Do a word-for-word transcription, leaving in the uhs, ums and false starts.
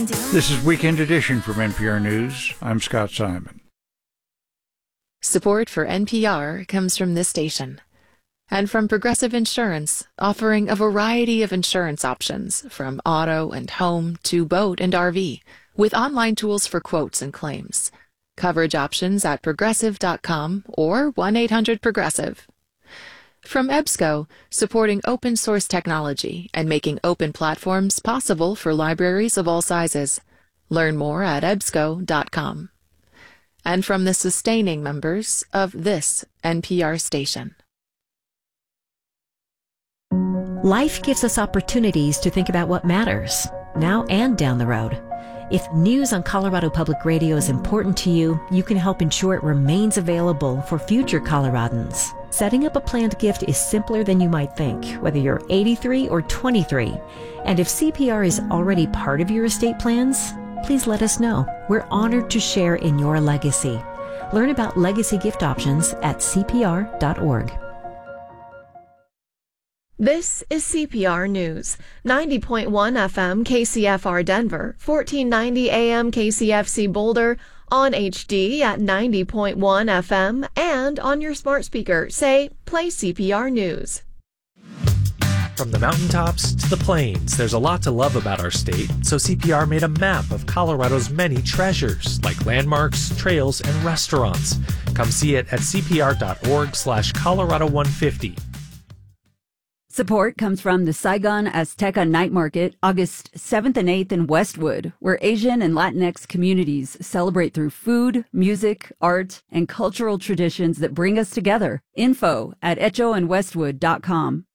This is Weekend Edition from N P R News. I'm Scott Simon. Support for N P R comes from this station and from Progressive Insurance, offering a variety of insurance options from auto and home to boat and R V, with online tools for quotes and claims. Coverage options at progressive dot com or one eight hundred progressive. From EBSCO, supporting open source technology and making open platforms possible for libraries of all sizes. Learn more at ebsco dot com. And from the sustaining members of this N P R station. Life gives us opportunities to think about what matters, now and down the road. If news on Colorado Public Radio is important to you, you can help ensure it remains available for future Coloradans. Setting up a planned gift is simpler than you might think, whether you're eighty-three or twenty-three. And if C P R is already part of your estate plans, please let us know. We're honored to share in your legacy. Learn about legacy gift options at C P R dot org. This is C P R News, ninety point one F M K C F R Denver, fourteen ninety A M K C F C Boulder, on H D at ninety point one F M, and on your smart speaker. Say, play C P R News. From the mountaintops to the plains, there's a lot to love about our state, so C P R made a map of Colorado's many treasures, like landmarks, trails, and restaurants. Come see it at C P R dot org slash Colorado one fifty. Support comes from the Saigon Azteca Night Market, August seventh and eighth in Westwood, where Asian and Latinx communities celebrate through food, music, art, and cultural traditions that bring us together. Info at echo and westwood dot com.